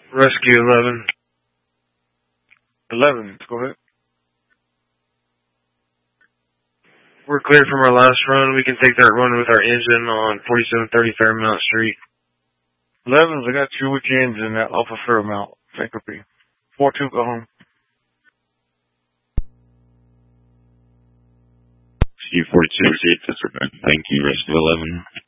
Rescue 11. 11, go ahead. We're clear from our last run. We can take that run with our engine on 4730 Fairmount Street. 11s, I got you with your engine at off of Fairmount. Syncope. 4-2, go home. U-42 received this event. Thank you, Rescue 11.